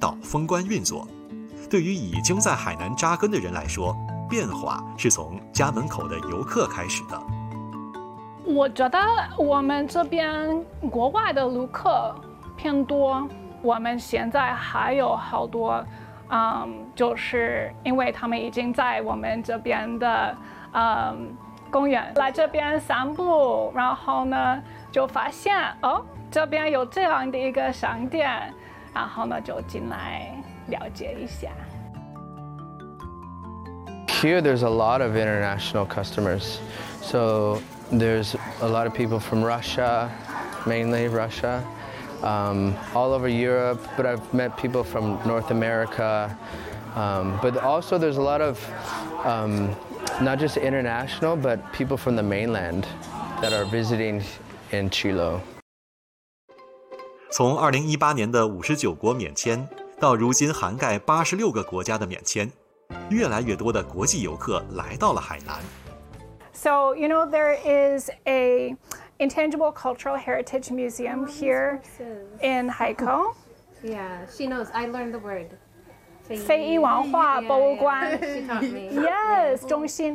导封关运作。对于已经在海南扎根的人来说，变化是从家门口的游客开始的。 我觉得我们这边国外的游客偏多，我们现在还有好多，就是因为他们已经在我们这边的公园来这边散步，然后呢就发现这边有这样的一个商店，然后呢就进来了解一下。 Here there's a lot of international customers. So there's a lot of people from Russia, mainly Russia, all over Europe, but I've met people from North America. But also there's a lot of not just international, but people from the mainland that are visiting in Chilo. 从2018年的59国免签，到如今涵盖86个国家的免签，越来越多的国际游客来到了海南。 So, there is a intangible cultural heritage museum here in Haikou. Yeah, she knows. I learned the word. 非遗文化博物馆 She taught me. Yes, 中心.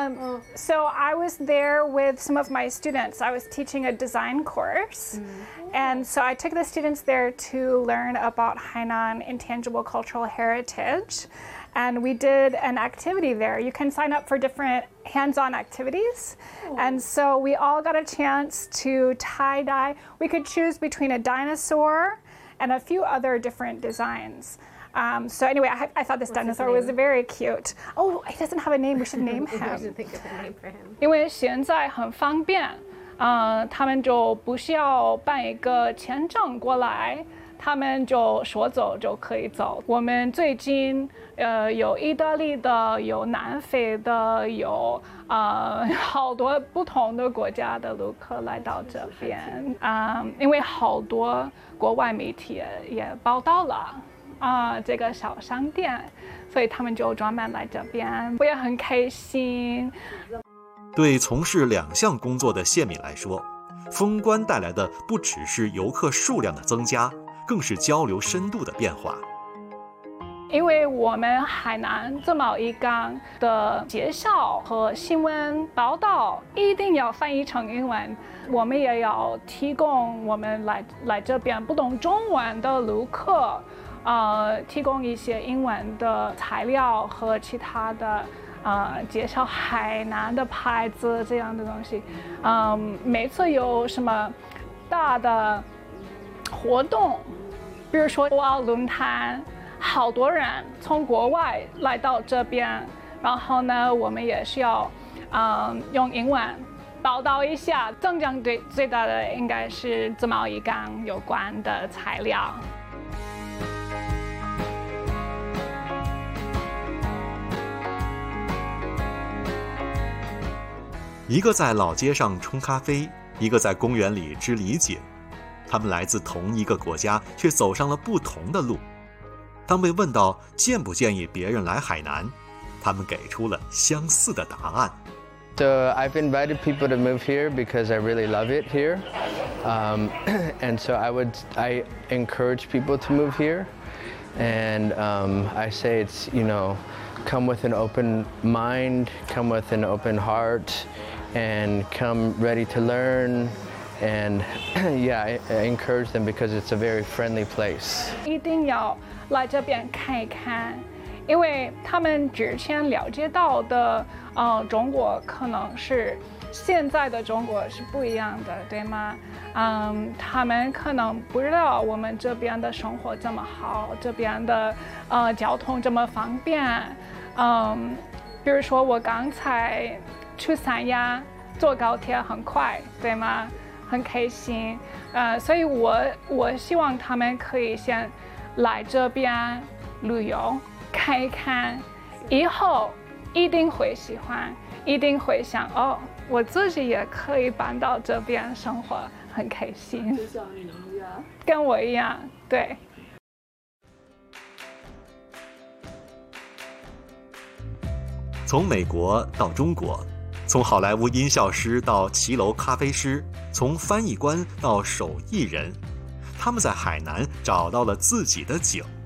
So I was there with some of my students. I was teaching a design course. And so I took the students there to learn about Hainan intangible cultural heritage. And we did an activity there. You can sign up for different hands-on activities. And so we all got a chance to tie-dye. We could choose between a dinosaur and a few other different designs. So anyway, I thought this dinosaur was very cute. Oh, he doesn't have a name. We should name him. We should think of a name for him. 因为现在很方便，他们就不需要办一个签证过来，他们就说走就可以走。我们最近有意大利的，有南非的，有好多不同的国家的游客来到这边。因为好多国外媒体也报道了。这个小商店，所以他们就专门来这边，我也很开心。 对从事两项工作的谢敏来说，封关带来的不只是游客数量的增加，更是交流深度的变化。 因为我们海南自贸一港的介绍和新闻报道一定要翻译成英文，我们也要提供我们来这边不懂中文的游客。提供一些英文的材料和其他的介绍海南的牌子这样的东西。每次有什么大的活动，比如说博鳌论坛，好多人从国外来到这边，然后呢，我们也需要用英文报道一下。增长最大的应该是自贸一港有关的材料。 一个在老街上冲咖啡，一个在公园里织理解，他们来自同一个国家，却走上了不同的路。当被问到建不建议别人来海南，他们给出了相似的答案。 So I've invited people to move here because I really love it here, and so I encourage people to move here, and I say it's come with an open mind, come with an open heart, and come ready to learn. And yeah, I encourage them because it's a very friendly place. 一定要来这边看一看，因为他们之前了解到的，中国可能是现在的中国是不一样的，对吗？他们可能不知道我们这边的生活这么好，这边的交通这么方便。比如说我刚才去三亚坐高铁很快，对吗？很开心，所以我希望他们可以先来这边旅游看一看，以后一定会喜欢，一定会想我自己也可以搬到这边生活，很开心。就像你一样，跟我一样，对。 从美国到中国，从好莱坞音效师到骑楼咖啡师，从翻译官到手艺人，他们在海南找到了自己的景。